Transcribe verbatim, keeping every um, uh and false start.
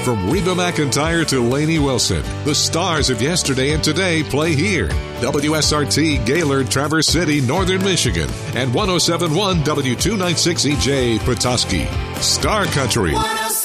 From Reba McEntire to Lainey Wilson, the stars of yesterday and today play here. W S R T Gaylord, Traverse City, Northern Michigan, and one oh seven point one W two ninety-six E J Petoskey. Star Country.